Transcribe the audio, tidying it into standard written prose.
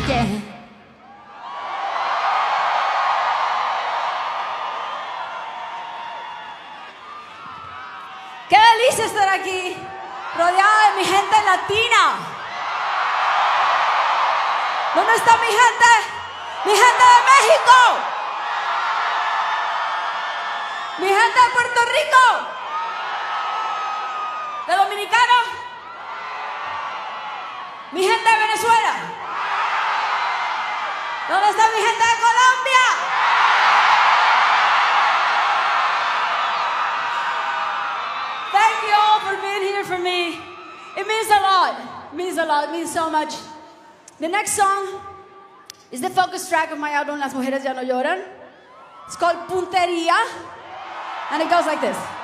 again. Qué delicia estar aquí, rodeada de mi gente latina. ¿Dónde está mi gente? Mi gente de México. Mi gente de Puerto Rico. ¿De Dominicano? Mi gente de Venezuela. ¿Dónde está mi gente de Colombia? Thank you all for being here for me. It means a lot. It means a lot. It means so much. The next song is the focus track of my album, Las Mujeres Ya No Lloran. It's called Puntería, and it goes like this.